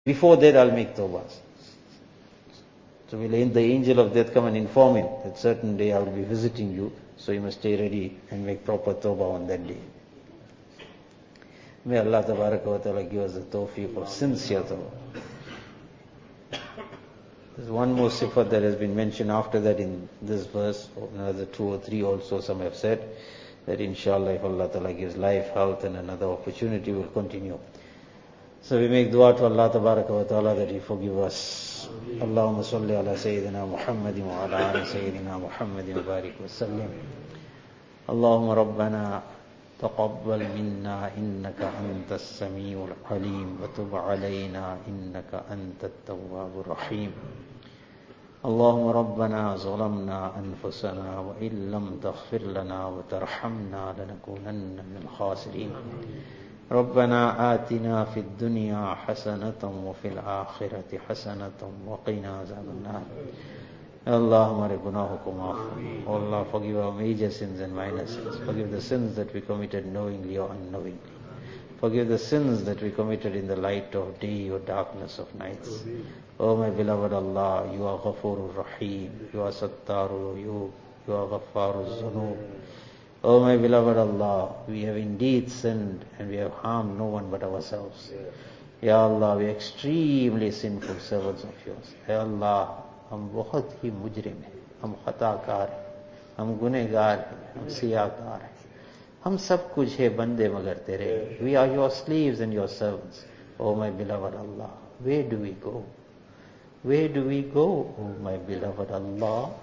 Before that, I'll make tawbahs. So will the angel of death come and inform him that certain day I will be visiting you, so you must stay ready and make proper tawbah on that day. May Allah Tabaraka wa Ta'ala give us the tawfiq of sincere tawbah. There's one more sifat that has been mentioned after that in this verse, or another 2 or 3 also some have said, that inshallah if Allah Ta'ala gives life, health and another opportunity will continue. So we make dua to Allah Tabaraka wa Ta'ala that He forgive us. Allahumma salli ala Sayyidina Muhammadin wa ala ali Sayyidina Muhammadin wa barik wa sallim. Allahumma Rabbana taqabbal minna innaka antas sami'ul alim wa tub alayna innaka antat tawwabur rahim. Allahumma Rabbana zalamna anfusana wa illam taghfir lana wa tarhamna lanakunanna minal khasirin. ربنا آتنا في الدنيا حسنة وفي الآخرة حسنة وقنا عذاب النار. Allah, हमारे गुनाहों को माफ करो. Oh Allah, forgive our major sins and minor sins. Forgive the sins that we committed knowingly or unknowingly. Forgive the sins that we committed in the light of day or darkness of nights. Oh my beloved Allah, you are Ghafurur Rahim, you are Sattarul Uyub, you are Ghaffaruz Zunub. Oh my beloved Allah, we have indeed sinned and we have harmed no one but ourselves. Ya Allah, we are extremely sinful servants of yours. Ya Allah, हम बहुत ही मुजरिम हैं, हम खताकार हैं, हम गुनहगार हैं, हम सियाकार हैं, हम सब कुछ है बंदे मगर तेरे. We are your slaves and your servants. Oh my beloved Allah, where do we go? Where do we go, oh my beloved Allah?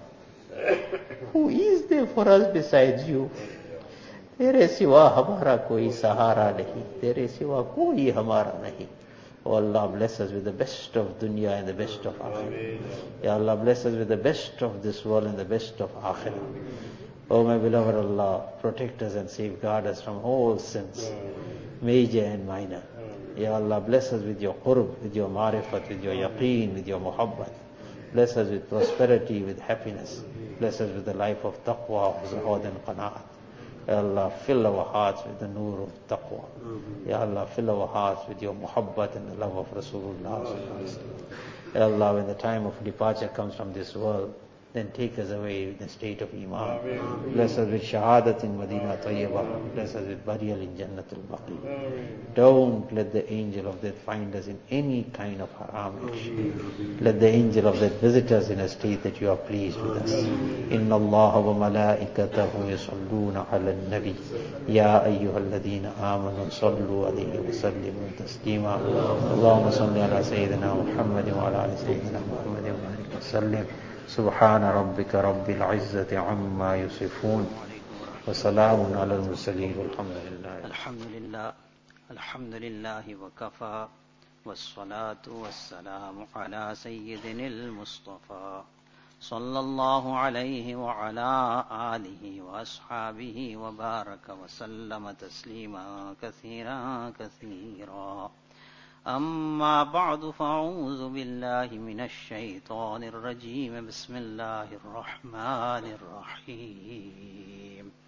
Who is there for us besides you? तेरे सिवा हमारा कोई सहारा नहीं, तेरे सिवा कोई हमारा नहीं. Oh Allah, bless us with the best of dunya and the best of akhirah. Ya Allah, bless us with the best of this world and the best of akhirah. Oh my beloved Allah, protect us and safeguard us from all sins, major and minor. Ya Allah, bless us with your qurb, with your marifat, with your yaqeen, with your muhabbat. Bless us with prosperity, with happiness. Bless us with the life of taqwa, zuhud and qanaat. Ya Allah, fill our hearts with the nur of taqwa. Ya Allah, fill our hearts with your muhabbat and the love of Rasulullah. Ya Allah, when the time of departure comes from this world, then take us away in the state of Iman. Bless us with shahadat in Madinah Tayyibah. Bless us with burial in Jannatul Baqi. Don't let the angel of death find us in any kind of haram action. Let the angel of death visit us in a state that you are pleased with us. Inna Allah wa malaikatahu yusalluna ala nabi. Ya ayyuhalladhina amanu sallu alayhi wa sallimu taslima. Allahumma salli ala Sayyidina Muhammadin wa ala ali Sayyidina Muhammadin wa barik wa sallim. سبحان ربك رب العزة عما يصفون وسلام على المرسلين والحمد لله. الحمد لله وكفى والصلاة والسلام على سيدنا المصطفى صلى الله عليه وعلى آله وأصحابه وبارك وسلم تسليما كثيرا كثيرا. أما بعد فأعوذ بالله من الشيطان الرجيم. بسم الله الرحمن الرحيم.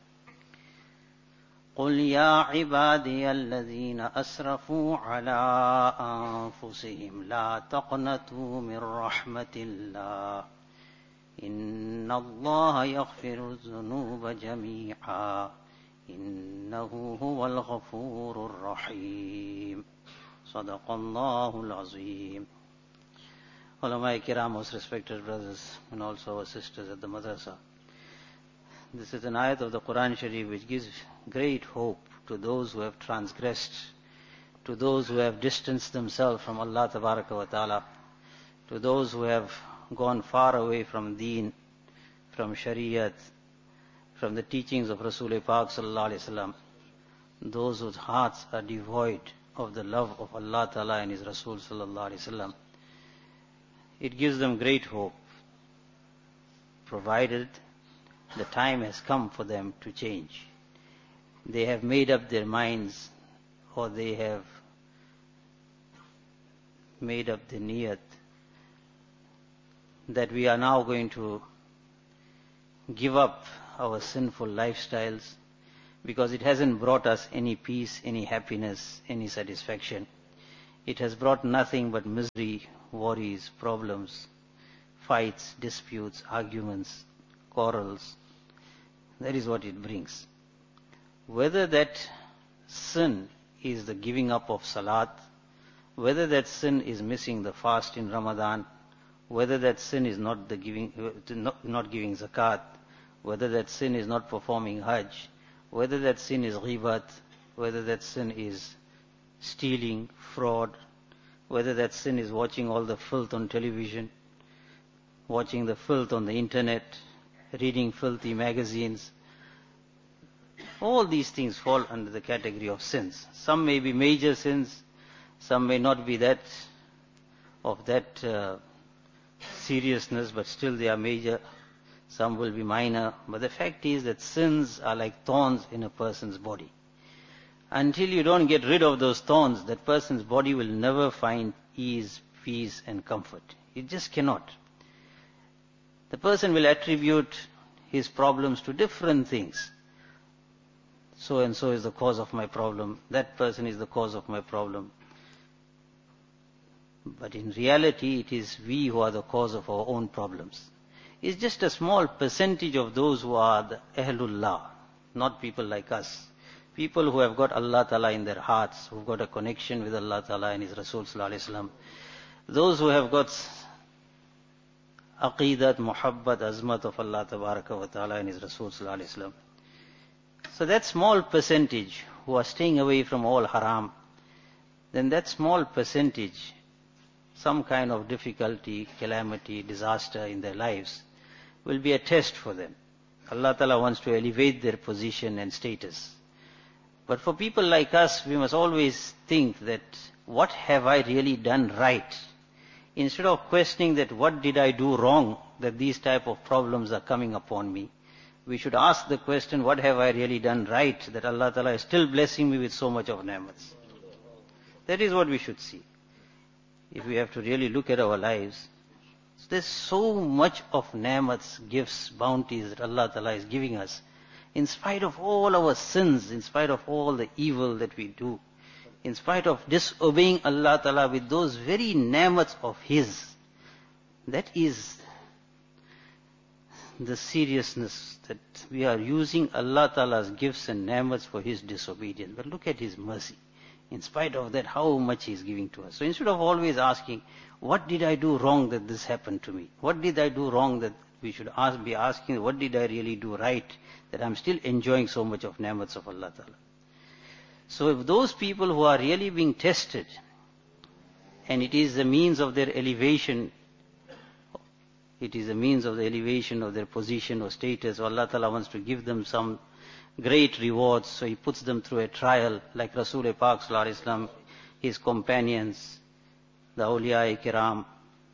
قل يا عبادي الذين أسرفوا على أنفسهم لا تقنطوا من رحمة الله إن الله يغفر الذنوب جميعا إنه هو الغفور الرحيم. صدق الله العظيم. Ulama Kiram, most respected brothers and also our sisters at the madrasa. This is an ayat of the Quran Sharif which gives great hope to those who have transgressed, to those who have distanced themselves from Allah Tabaraka wa Ta'ala, to those who have gone far away from deen, from shariat, from the teachings of Rasulullah Pak Sallallahu Alaihi Wasallam, those whose hearts are devoid of the love of Allah Ta'ala and His Rasul Sallallahu Alaihi Wasallam. It gives them great hope, provided the time has come for them to change. They have made up their minds, or they have made up the niyat that we are now going to give up our sinful lifestyles, because it hasn't brought us any peace, any happiness, any satisfaction. It has brought nothing but misery, worries, problems, fights, disputes, arguments, quarrels. That is what it brings. Whether that sin is the giving up of salat, whether that sin is missing the fast in Ramadan, whether that sin is not giving zakat, whether that sin is not performing hajj, whether that sin is ghibat, whether that sin is stealing, fraud, whether that sin is watching all the filth on television, watching the filth on the internet, reading filthy magazines. All these things fall under the category of sins. Some may be major sins, some may not be of that seriousness, but still they are major. Some will be minor. But the fact is that sins are like thorns in a person's body. Until you don't get rid of those thorns, that person's body will never find ease, peace and comfort. It just cannot. The person will attribute his problems to different things. So and so is the cause of my problem. That person is the cause of my problem. But in reality, it is we who are the cause of our own problems. It's just a small percentage of those who are the Ahlullah, not people like us. People who have got Allah Ta'ala in their hearts, who've got a connection with Allah Ta'ala and His Rasul Sallallahu Alaihi Wasallam. Those who have got aqidat, muhabbat, azmat of Allah Tabaraka wa Ta'ala and His Rasul Sallallahu Alaihi Wasallam. So that small percentage who are staying away from all haram, then that small percentage, some kind of difficulty, calamity, disaster in their lives, will be a test for them. Allah Ta'ala wants to elevate their position and status. But for people like us, we must always think that, what have I really done right? Instead of questioning that, what did I do wrong that these type of problems are coming upon me? We should ask the question, what have I really done right that Allah Ta'ala is still blessing me with so much of ni'mats? That is what we should see. If we have to really look at our lives, there's so much of ni'mats, gifts, bounties that Allah Ta'ala is giving us. In spite of all our sins, in spite of all the evil that we do, in spite of disobeying Allah Ta'ala with those very ni'mats of His, that is the seriousness that we are using Allah Ta'ala's gifts and ni'mats for His disobedience. But look at His mercy. In spite of that, how much He is giving to us. So instead of always asking, what did I do wrong that this happened to me? What did I do wrong that we should be asking, what did I really do right that I'm still enjoying so much of ni'mats of Allah Ta'ala? So if those people who are really being tested, and it is the means of their elevation, it is a means of the elevation of their position or status, or Allah Ta'ala wants to give them some great rewards, so He puts them through a trial, like Rasul Pak Sallallahu Alaihi Wasallam, his companions, the awliya kiram.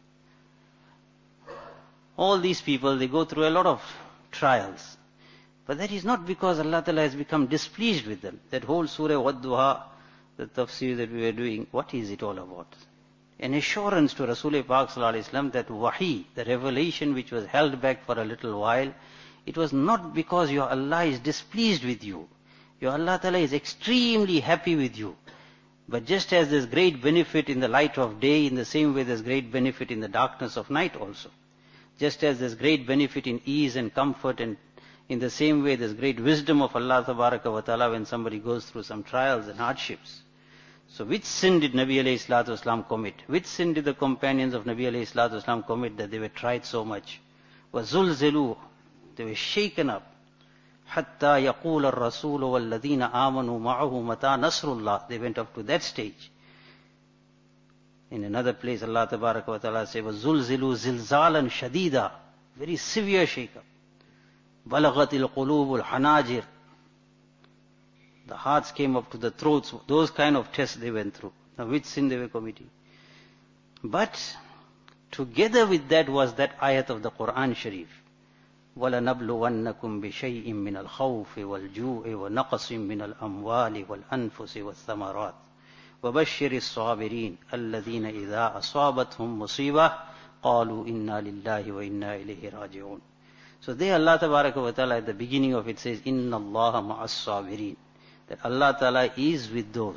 All these people, they go through a lot of trials. But that is not because Allah Ta'ala has become displeased with them. That whole surah Wadduha, the tafsir that we were doing, what is it all about? An assurance to Rasul Pak Sallallahu Alaihi Wasallam that wahi, the revelation which was held back for a little while, it was not because your Allah is displeased with you. Your Allah Ta'ala is extremely happy with you. But just as there's great benefit in the light of day, in the same way there's great benefit in the darkness of night also. Just as there's great benefit in ease and comfort, and in the same way there's great wisdom of Allah Tabaraka wa Ta'ala when somebody goes through some trials and hardships. So which sin did Nabi alayhi salatu wasalam commit? Which sin did the companions of Nabi alayhi salatu wasalam commit that they were tried so much? وَزُلْزِلُوا, they were shaken up. حَتَّى يَقُولَ الرَّسُولُ وَالَّذِينَ آمَنُوا مَعَهُ مَتَى نَصْرُ اللَّهِ. They went up to that stage. In another place, Allah Tabaraka wa Ta'ala says, وَزُلْزِلُوا زِلْزَالًا شَدِيدًا, very severe shake-up. بَلَغَتِ الْقُلُوبُ الْحَنَاجِرِ, the hearts came up to the throats. Those kind of tests they went through. Now which sin they were committing? But together with that was that ayat of the Quran Sharif. وَلَنَبْلُوَنَّكُمْ بِشَيْءٍ مِّنَ الْخَوْفِ وَالْجُوعِ وَنَقْصٍ مِّنَ الْأَمْوَالِ وَالْأَنفُسِ وَالثَّمَرَاتِ وَبَشِّرِ الصَّابِرِينَ الَّذِينَ إِذَا أَصَابَتْهُمْ مُصِيبَةٌ قَالُوا إِنَّا لِلَّهِ وَإِنَّا إِلَيْهِ رَاجِعُونَ. So there Allah Tabaraka wa Ta'ala at the beginning of it says, إِنَّ اللَّهَ مَعَ الصَّابِرِينَ, that Allah Ta'ala is with those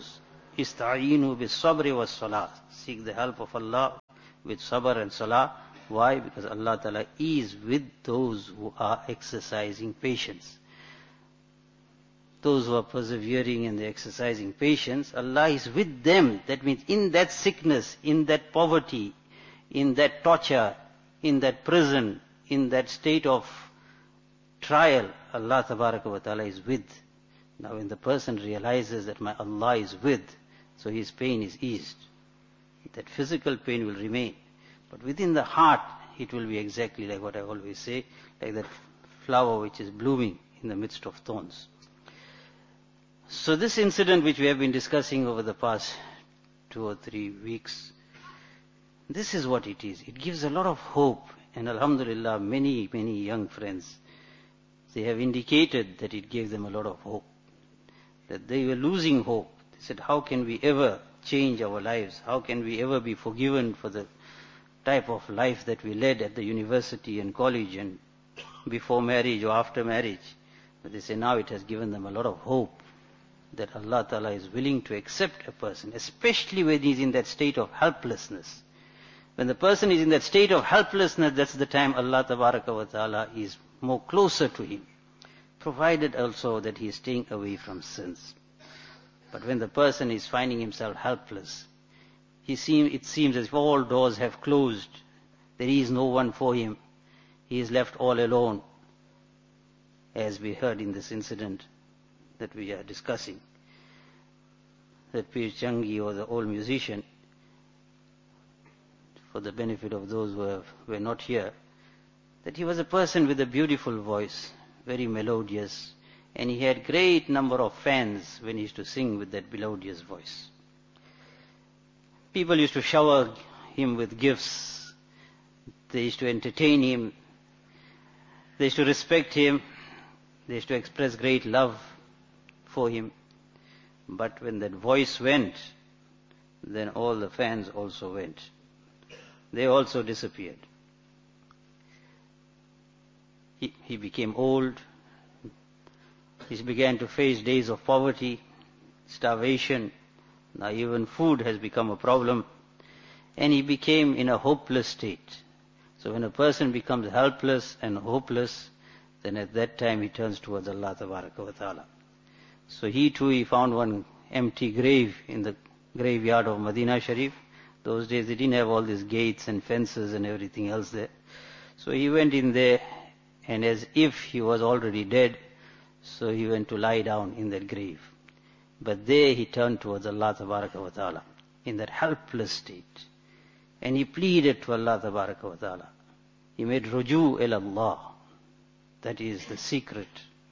Ista'inu bis sabri was salah. Seek the help of Allah with sabr and salah. Why? Because Allah Ta'ala is with those who are exercising patience. Those who are persevering and they're exercising patience, Allah is with them. That means in that sickness, in that poverty, in that torture, in that prison, in that state of trial, Allah Tabaraka wa Ta'ala is with. Now when the person realizes that my Allah is with, so his pain is eased. That physical pain will remain. But within the heart, it will be exactly like what I always say, like that flower which is blooming in the midst of thorns. So this incident which we have been discussing over the past 2 or 3 weeks, this is what it is. It gives a lot of hope. And alhamdulillah, many young friends, they have indicated that it gave them a lot of hope. That they were losing hope. They said, how can we ever change our lives? How can we ever be forgiven for the type of life that we led at the university and college and before marriage or after marriage? But they say now it has given them a lot of hope that Allah Ta'ala is willing to accept a person, especially when he is in that state of helplessness. When the person is in that state of helplessness, that's the time Allah Tabaraka wa Ta'ala is more closer to him, provided also that he is staying away from sins. But when the person is finding himself helpless, it seems as if all doors have closed, there is no one for him, he is left all alone, as we heard in this incident that we are discussing. That Pir Changi was the old musician, for the benefit of those who were not here, that he was a person with a beautiful voice, very melodious, and he had great number of fans when he used to sing with that melodious voice. People used to shower him with gifts, they used to entertain him, they used to respect him, they used to express great love for him. But when that voice went, then all the fans also went. They also disappeared. He became old. He began to face days of poverty, starvation. Now even food has become a problem. And he became in a hopeless state. So when a person becomes helpless and hopeless, then at that time he turns towards Allah Tabaraka wa Ta'ala. So he found one empty grave in the graveyard of Medina Sharif. Those days they didn't have all these gates and fences and everything else there. So he went in there, and as if he was already dead, so he went to lie down in that grave. But there he turned towards Allah Tabaraka wa Ta'ala in that helpless state. And he pleaded to Allah Tabaraka wa Ta'ala. He made ruju ila Allah. That is the secret.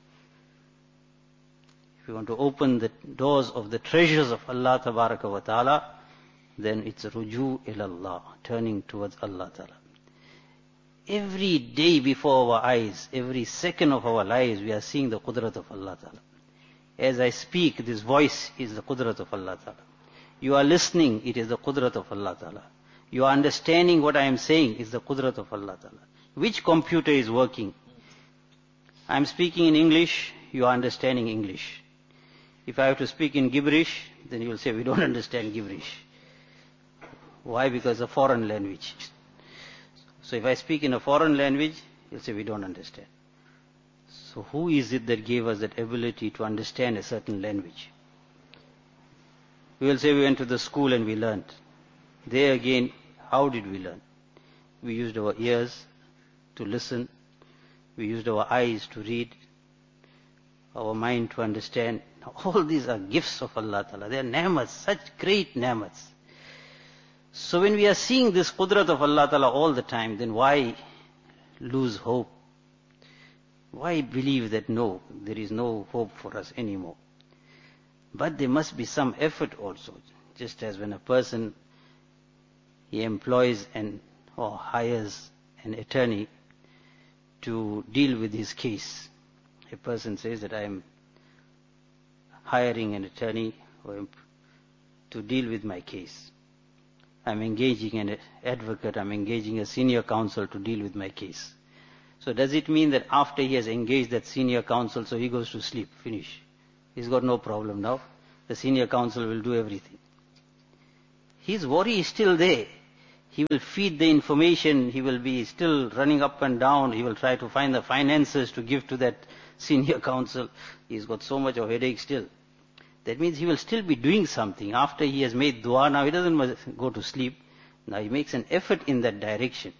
If you want to open the doors of the treasures of Allah Tabaraka wa Ta'ala, then it's ruju ila Allah, turning towards Allah Ta'ala. Every day before our eyes, every second of our lives, we are seeing the qudrat of Allah Ta'ala. As I speak, this voice is the qudrat of Allah Ta'ala. You are listening, it is the qudrat of Allah Ta'ala. You are understanding what I am saying, is the qudrat of Allah Ta'ala. Which computer is working? I am speaking in English, you are understanding English. If I have to speak in gibberish, then you will say, we don't understand gibberish. Why? Because it's a foreign language. So if I speak in a foreign language, you'll say, we don't understand. So who is it that gave us that ability to understand a certain language? We will say we went to the school and we learned. There again, how did we learn? We used our ears to listen. We used our eyes to read. Our mind to understand. Now, all these are gifts of Allah Ta'ala. They are ni'mats, such great ni'mats. So when we are seeing this qudrat of Allah Ta'ala all the time, then why lose hope? Why believe that no, there is no hope for us anymore? But there must be some effort also. Just as when a person, he employs or hires an attorney to deal with his case. A person says that I am hiring an attorney to deal with my case. I'm engaging an advocate, I'm engaging a senior counsel to deal with my case. So does it mean that after he has engaged that senior counsel, so he goes to sleep, finish? He's got no problem now. the senior counsel will do everything. His worry is still there. He will feed the information, he will be still running up and down, he will try to find the finances to give to that senior counsel. He's got so much of headache still. That means he will still be doing something. After he has made dua, now he doesn't go to sleep. Now he makes an effort in that direction.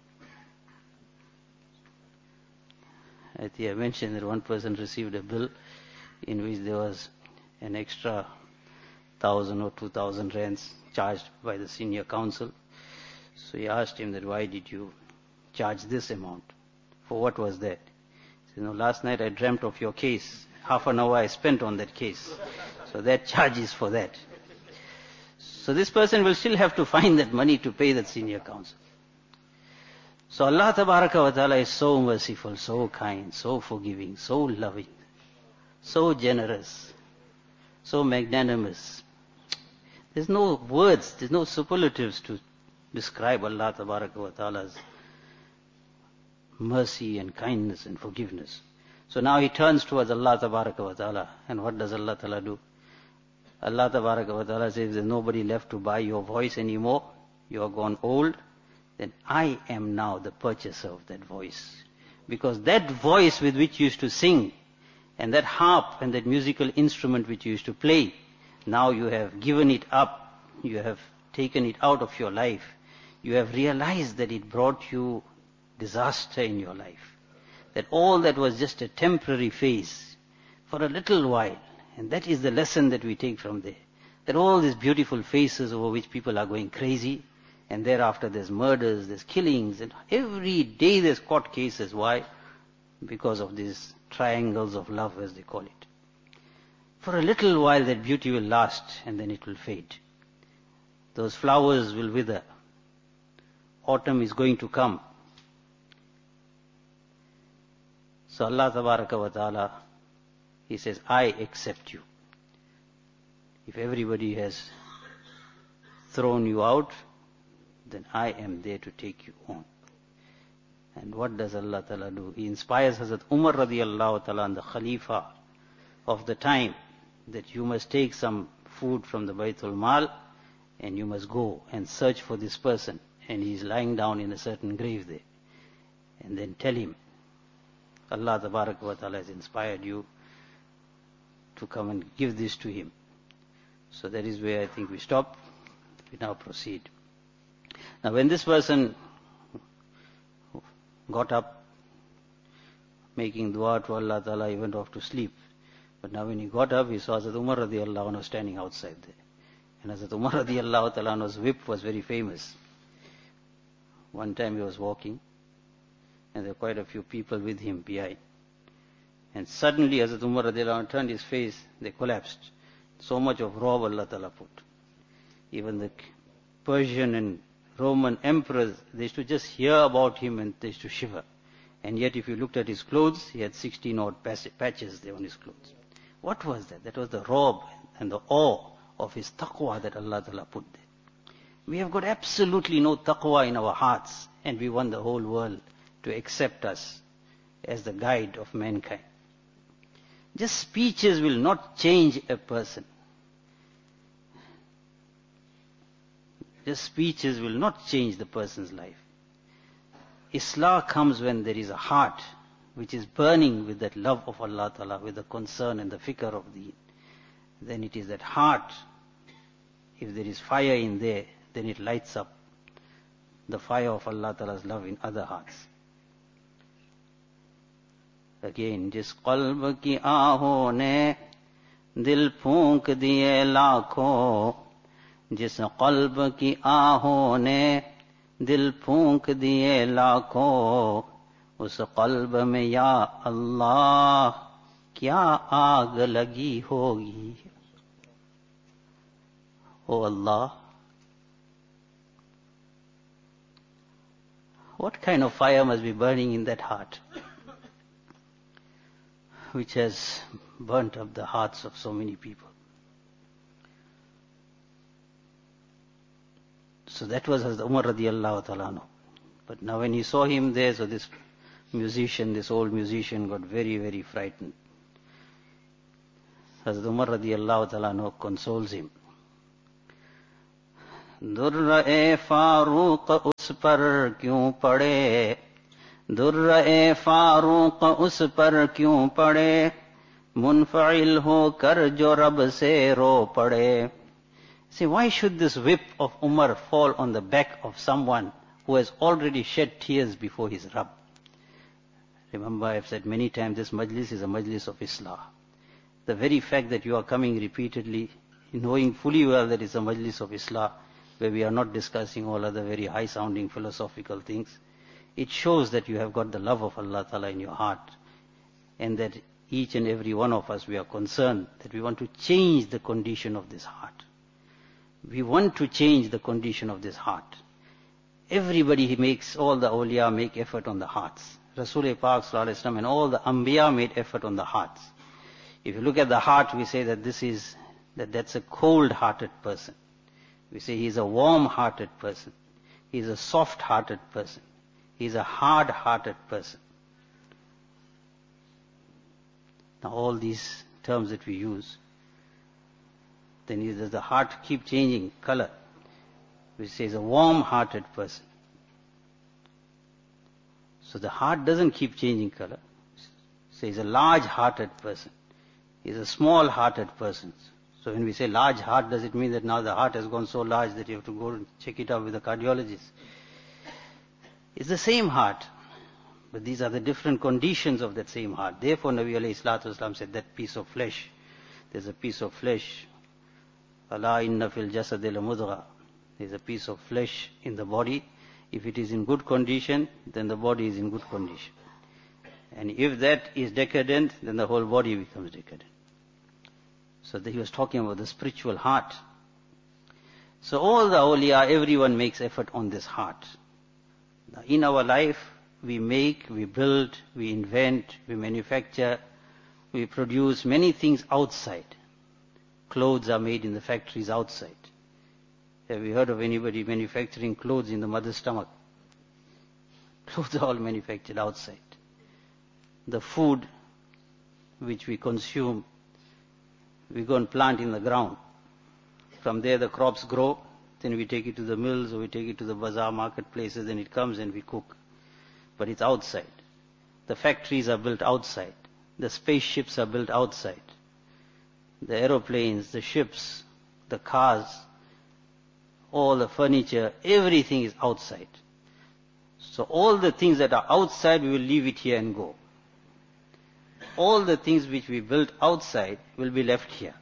I think I mentioned that one person received a bill in which there was an extra 1,000 or 2,000 rands charged by the senior counsel. So he asked him that, why did you charge this amount? For what was that? He said, last night I dreamt of your case. Half an hour I spent on that case. So that charge is for that. So this person will still have to find that money to pay that senior counsel. So Allah Tabaraka wa Ta'ala is so merciful, so kind, so forgiving, so loving, so generous, so magnanimous. There's no words, there's no superlatives to describe Allah Tabaraka wa Ta'ala's mercy and kindness and forgiveness. So now he turns towards Allah Tabaraka wa Ta'ala. And what does Allah Ta'ala do? Allah Tabaraka wa Ta'ala says, there's nobody left to buy your voice anymore. You are gone old. Then I am now the purchaser of that voice. Because that voice with which you used to sing, and that harp and that musical instrument which you used to play, now you have given it up. You have taken it out of your life. You have realized that it brought you disaster in your life. That all that was just a temporary phase for a little while. And that is the lesson that we take from there. That all these beautiful faces over which people are going crazy, and thereafter there's murders, there's killings, and every day there's court cases. Why? Because of these triangles of love, as they call it. For a little while that beauty will last, and then it will fade. Those flowers will wither. Autumn is going to come. So Allah Tabaraka wa Ta'ala, He says, I accept you. If everybody has thrown you out, then I am there to take you on. And what does Allah Ta'ala do? He inspires Hazrat Umar radiallahu ta'ala, the Khalifa of the time, that you must take some food from the Baytul Mal and you must go and search for this person. And he is lying down in a certain grave there. And then tell him, Allah Tabaraka wa Ta'ala has inspired you to come and give this to him. So that is where I think we stop. We now proceed. Now when this person got up, making dua to Allah Ta'ala, he went off to sleep. But now when he got up, he saw Hazrat Umar radiallahu anhu standing outside there. And Hazrat Umar radiallahu ta'ala anhu's whip was very famous. One time he was walking, and there were quite a few people with him behind. And suddenly Hazrat Umar radiallahu anhu turned his face, they collapsed. So much of rob Allah Ta'ala put. Even the Persian and Roman emperors, they used to just hear about him and they used to shiver. And yet if you looked at his clothes, he had 16 odd patches there on his clothes. What was that? That was the rob and the awe of his taqwa that Allah Ta'ala put there. We have got absolutely no taqwa in our hearts, and we want the whole world to accept us as the guide of mankind. Just speeches will not change a person. Just speeches will not change the person's life. Islah comes when there is a heart which is burning with that love of Allah Ta'ala, with the concern and the fikr of Deen. Then it is that heart, if there is fire in there, then it lights up the fire of Allah Ta'ala's love in other hearts. Again, जिस क़ल्ब की आहों ने दिल फूंक दिए लाखों, जिस क़ल्ब की आहों ने दिल फूंक दिए लाखों, उस क़ल्ब में या अल्लाह क्या आग लगी होगी. Oh Allah, what kind of fire must be burning in that heart, which has burnt up the hearts of so many people. So that was Hazrat Umar radiallahu ta'ala anhu. But now when he saw him there, so this musician, this old musician got very, very frightened. Hazrat Umar radiyallahu ta'ala anhu consoles him. दुर्र-ए Farooq उस पर क्यों पड़े, दुर्र-ए फारूक उस पर क्यों पड़े, मुनफइल होकर जो रब से रो पड़े. See, why should this whip of Umar fall on the back of someone who has already shed tears before his Rabb? Remember, I have said many times, this majlis is a majlis of Islah. The very fact that you are coming repeatedly, knowing fully well that it's a majlis of Islah, where we are not discussing all other very high-sounding philosophical things, it shows that you have got the love of Allah Ta'ala in your heart, and that each and every one of us, we are concerned that we want to change the condition of this heart. We want to change the condition of this heart. Everybody makes, all the awliya make effort on the hearts. Rasul Pak Sallallahu Alaihi Wasallam and all the Anbiya made effort on the hearts. If you look at the heart, we say that that's a cold-hearted person. We say he's a warm-hearted person. He's a soft-hearted person. He's a hard-hearted person. Now all these terms that we use, then does the heart keep changing color? We say he's a warm-hearted person. So the heart doesn't keep changing color. So he's a large-hearted person. He's a small-hearted person. So when we say large heart, does it mean that now the heart has gone so large that you have to go and check it out with a cardiologist? It's the same heart. But these are the different conditions of that same heart. Therefore Nabi alayhi salatu wasalam said that piece of flesh, there's a piece of flesh. Ala inna fil jasadi la mudgha. There's a piece of flesh in the body. If it is in good condition, then the body is in good condition. And if that is decadent, then the whole body becomes decadent. So he was talking about the spiritual heart. So all the awliya, everyone makes effort on this heart. Now in our life, we make, we build, we invent, we manufacture, we produce many things outside. Clothes are made in the factories outside. Have you heard of anybody manufacturing clothes in the mother's stomach? Clothes are all manufactured outside. The food which we consume, we go and plant in the ground. From there the crops grow, then we take it to the mills or we take it to the bazaar marketplaces, then it comes and we cook. But it's outside. The factories are built outside. The spaceships are built outside. The aeroplanes, the ships, the cars, all the furniture, everything is outside. So all the things that are outside, we will leave it here and go. All the things which we built outside will be left here.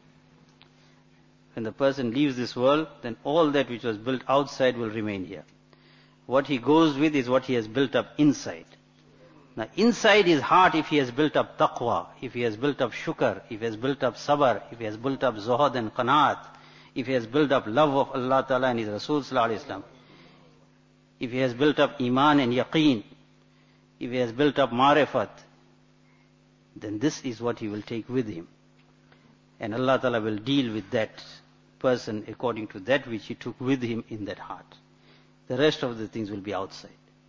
When the person leaves this world, then all that which was built outside will remain here. What he goes with is what he has built up inside. Now inside his heart, if he has built up taqwa, if he has built up shukr, if he has built up sabr, if he has built up zuhud and qanaat, if he has built up love of Allah Ta'ala and His Rasul Sallallahu Alaihi Wasallam, if he has built up iman and yaqeen, if he has built up marifat, then this is what he will take with him. And Allah Ta'ala will deal with that person according to that which he took with him in that heart. The rest of the things will be outside.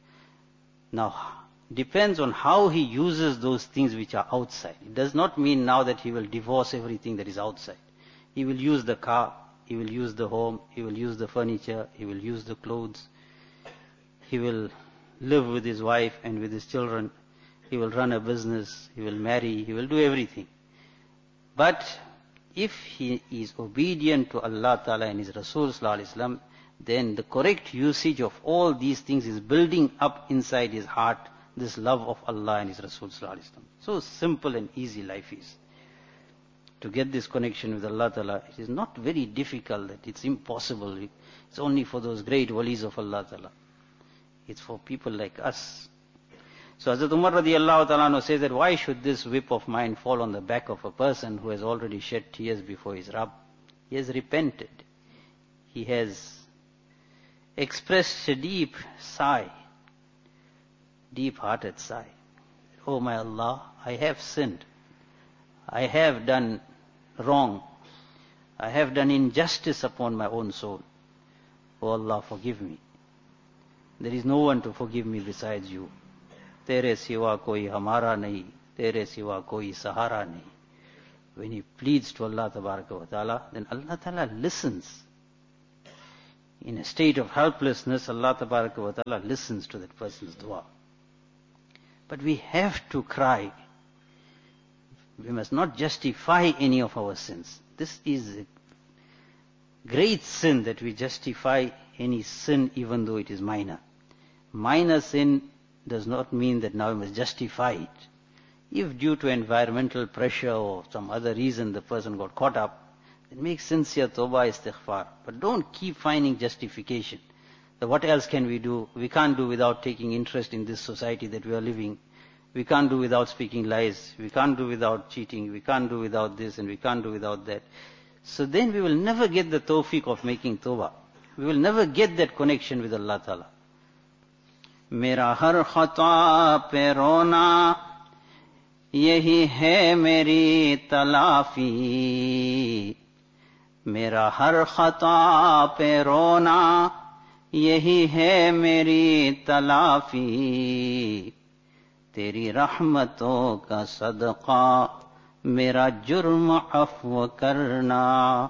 Now, depends on how he uses those things which are outside. It does not mean now that he will divorce everything that is outside. He will use the car, he will use the home, he will use the furniture, he will use the clothes. He will live with his wife and with his children. He will run a business, he will marry, he will do everything. But if he is obedient to Allah Ta'ala and His Rasul Sallallahu Alaihi Wasallam, then the correct usage of all these things is building up inside his heart this love of Allah and His Rasul Sallallahu Alaihi Wasallam. So simple and easy life is. To get this connection with Allah Ta'ala, it is not very difficult, that it's impossible. It's only for those great walis of Allah Ta'ala. It's for people like us. So Hazrat Umar radiyallahu ta'ala says that why should this whip of mine fall on the back of a person who has already shed tears before his Rabb? He has repented. He has expressed a deep sigh, deep-hearted sigh. Oh my Allah, I have sinned. I have done wrong. I have done injustice upon my own soul. Oh Allah, forgive me. There is no one to forgive me besides you. तेरे सिवा कोई हमारा नहीं, तेरे सिवा कोई सहारा नहीं. when he pleads to Allah Tabaraka wa Ta'ala, then Allah Ta'ala listens. In a state of helplessness, Allah Tabaraka wa Ta'ala listens to that person's dua. But we have to cry. We must not justify any of our sins. This is a great sin that we justify any sin even though it is minor. Minor sin does not mean that now we must justify it. If due to environmental pressure or some other reason the person got caught up, then make sincere tawbah istighfar. But don't keep finding justification. So what else can we do? We can't do without taking interest in this society that we are living. We can't do without speaking lies. We can't do without cheating. We can't do without this and we can't do without that. So then we will never get the tawfiq of making tawbah. We will never get that connection with Allah Ta'ala. Mera har khata pe rona, yahi hai meri talafi. Mera har khata pe rona, yahi hai meri talafi. Teri rahmaton ka sadqa, mera jurm afwa karna.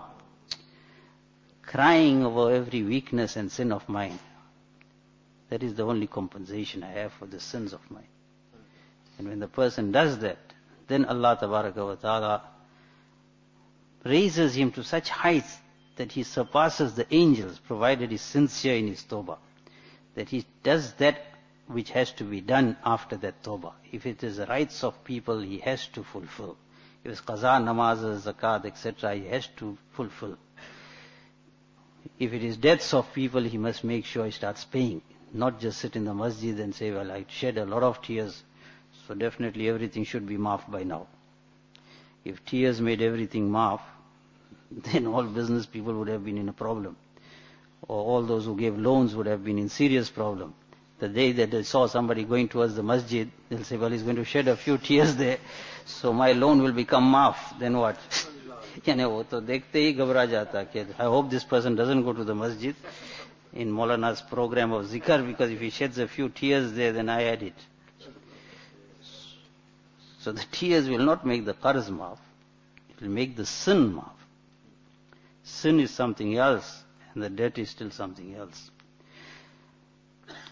Crying over every weakness and sin of mine. That is the only compensation I have for the sins of mine. And when the person does that, then Allah Tabaraka wa Ta'ala raises him to such heights that he surpasses the angels, provided he is sincere in his tawbah. That he does that which has to be done after that tawbah. If it is the rights of people, he has to fulfill. If it's qaza, namaz, zakat, etc., he has to fulfill. If it is deaths of people, he must make sure he starts paying. Not just sit in the masjid and say, well, I shed a lot of tears, so definitely everything should be maaf by now. If tears made everything maaf, then all business people would have been in a problem. Or all those who gave loans would have been in serious problem. The day that they saw somebody going towards the masjid, they'll say, well, he's going to shed a few tears there, so my loan will become maaf. Then what? I hope this person doesn't go to the masjid in Maulana's program of zikr, because if he sheds a few tears there, then I had it. So the tears will not make the qarz maaf. It will make the sin maaf. Sin is something else, and the debt is still something else.